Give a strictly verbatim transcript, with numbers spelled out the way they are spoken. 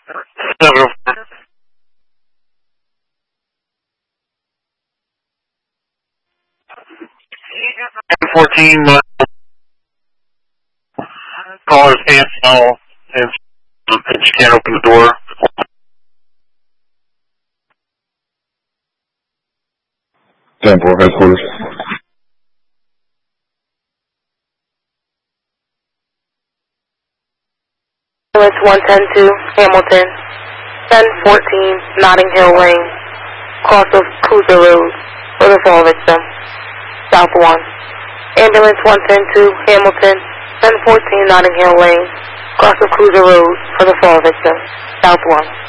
fourteen, uh, caller's pants now, and, and she can't open the door. ten four, headquarters. Ambulance one ten two, Hamilton, ten fourteen, Notting Hill Lane, cross of Cruiser Road, for the fall victim, South one. Ambulance one ten two, Hamilton, ten fourteen, Notting Hill Lane, cross of Cruiser Road, for the fall victim, South one.